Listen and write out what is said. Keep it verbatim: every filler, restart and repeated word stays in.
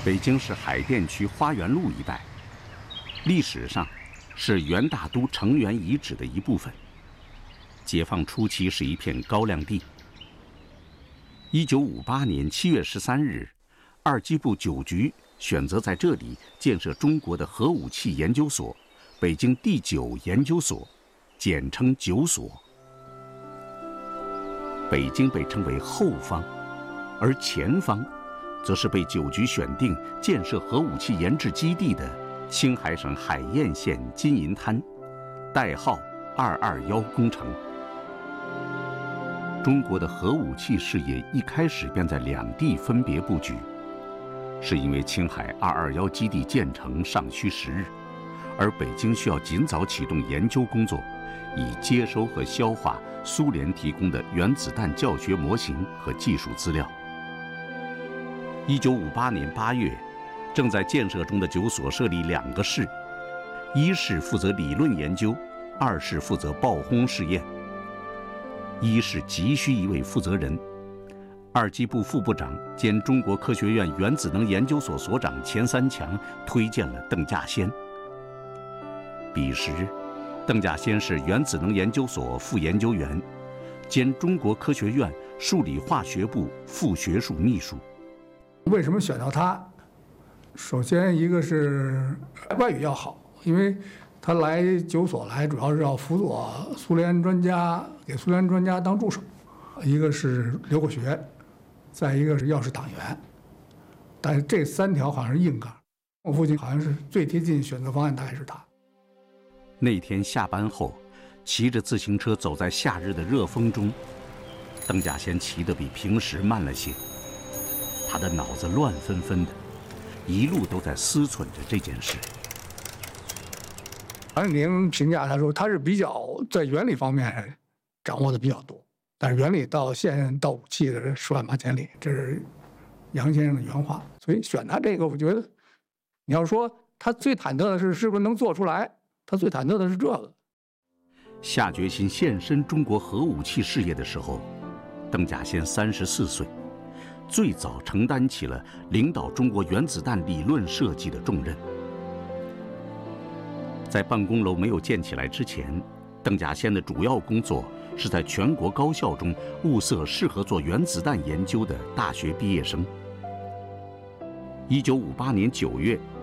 北京市海淀区花园路一带，历史上是元大都城垣遗址的一部分。解放初期是一片高粱地。一九五八年七月十三日，二机部九局选择在这里建设中国的核武器研究所，北京第九研究所，简称九所。北京被称为后方，而前方则是被九局选定建设核武器研制基地的青海省海晏县金银滩，代号二二幺工程。中国的核武器事业一开始便在两地分别布局，是因为青海二二幺基地建成尚需时日，而北京需要尽早启动研究工作，以接收和消化苏联提供的原子弹教学模型和技术资料。一九五八年八月，正在建设中的九所设立两个室，一室负责理论研究，二室负责爆轰试验。一室急需一位负责人，二机部副部长兼中国科学院原子能研究所所长钱三强推荐了邓稼先。彼时，邓稼先是原子能研究所副研究员，兼中国科学院数理化学部副学术秘书。 为什么选到他？首先，一个是外语要好，因为他来九所来主要是要辅佐苏联专家，给苏联专家当助手。一个是留过学，再一个是要是党员。但是这三条好像是硬杠。我父亲好像是最贴近选择方案，大概是他。 那天下班后，骑着自行车走在夏日的热风中，邓稼先骑得比平时慢了些。他的脑子乱纷纷的，一路都在思忖着这件事。 王永宁评价他说，他是比较在原理方面掌握的比较多，但是原理到现到武器的十万八千里，这是杨先生的原话。所以选他这个，我觉得你要说他最忐忑的是是不是能做出来，他最忐忑的是这个。 下决心献身中国核武器事业的时候，邓稼先三十四岁，最早承担起了领导中国原子弹理论设计的重任。在办公楼没有建起来之前，邓稼先的主要工作是在全国高校中物色适合做原子弹研究的大学毕业生。一九五八年九月，